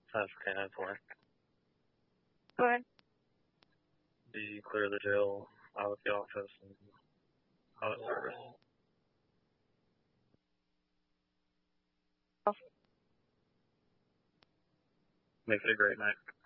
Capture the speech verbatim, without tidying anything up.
That's okay, that's fine. Go ahead. Do you clear the jail out of the office and out of service? Make it a great night.